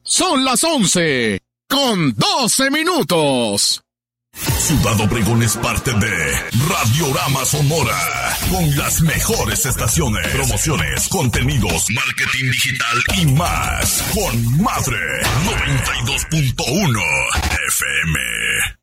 Son las 11:12. Ciudad Obregón es parte de Radiorama Sonora, con las mejores estaciones, promociones, contenidos, marketing digital y más. Con Madre 92.1 FM.